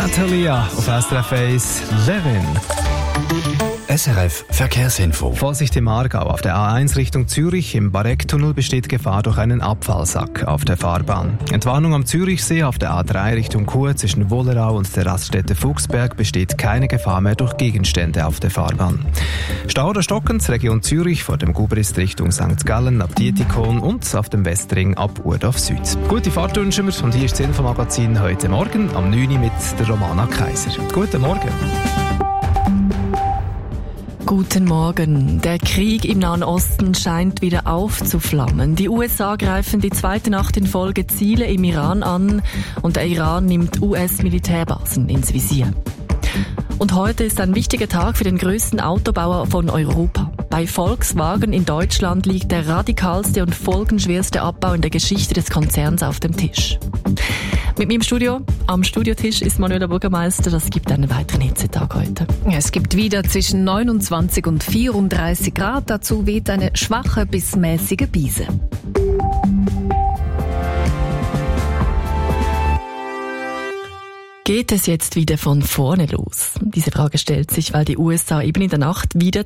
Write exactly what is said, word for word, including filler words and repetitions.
Natalia auf S R F eins, Levin. S R F Verkehrsinfo. Vorsicht im Aargau. Auf der A eins Richtung Zürich im Barecktunnel besteht Gefahr durch einen Abfallsack auf der Fahrbahn. Entwarnung am Zürichsee. Auf der A drei Richtung Chur zwischen Wollerau und der Raststätte Fuchsberg besteht keine Gefahr mehr durch Gegenstände auf der Fahrbahn. Stau oder Stockens, Region Zürich vor dem Gubrist Richtung Sankt Gallen ab Dietikon und auf dem Westring ab Urdorf Süd. Gute Fahrt wünschen wir und hier ist das Infomagazin heute Morgen am neun Uhr mit der Romana Kaiser. Guten Morgen. Guten Morgen. Der Krieg im Nahen Osten scheint wieder aufzuflammen. Die U S A greifen die zweite Nacht in Folge Ziele im Iran an und der Iran nimmt U S-Militärbasen ins Visier. Und heute ist ein wichtiger Tag für den größten Autobauer von Europa. Bei Volkswagen in Deutschland liegt der radikalste und folgenschwerste Abbau in der Geschichte des Konzerns auf dem Tisch. Mit mir im Studio, am Studiotisch, ist Manuela Bürgermeister. Das gibt einen weiteren Hitzetag heute. Es gibt wieder zwischen neunundzwanzig und vierunddreißig Grad. Dazu weht eine schwache bis mäßige Brise. Geht es jetzt wieder von vorne los? Diese Frage stellt sich, weil die U S A eben in der Nacht wieder